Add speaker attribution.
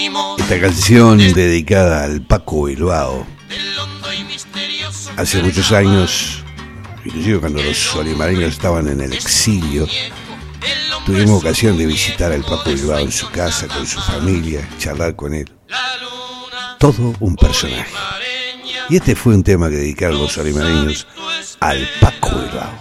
Speaker 1: Esta canción dedicada al Paco Bilbao. Hace muchos años, inclusive cuando los solimareños estaban en el exilio, tuvimos ocasión de visitar al Paco Bilbao en su casa, con su familia, charlar con él. Todo un personaje. Y este fue un tema que dedicaron los solimareños al Paco Bilbao.